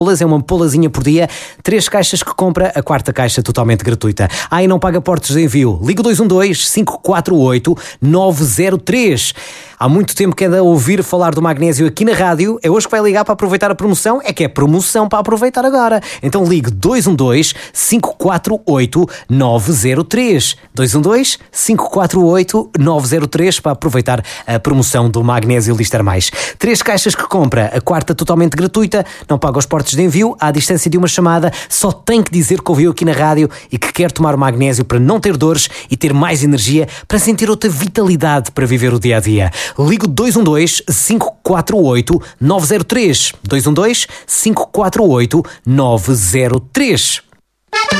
é uma ampolazinha por dia, 3 caixas que compra, a 4ª caixa totalmente gratuita. E não paga portos de envio. Liga 212-548-903. Há muito tempo que anda a ouvir falar do magnésio aqui na rádio. É hoje que vai ligar para aproveitar a promoção. É que é promoção para aproveitar agora. Então ligue 212-548-903. 212-548-903 para aproveitar a promoção do magnésio Lister Mais. 3 caixas que compra, a 4ª totalmente gratuita, não paga os portos de envio, à distância de uma chamada, só tem que dizer que ouviu aqui na rádio e que quer tomar o magnésio para não ter dores e ter mais energia, para sentir outra vitalidade para viver o dia-a-dia. Ligo 212-548-903. 212-548-903.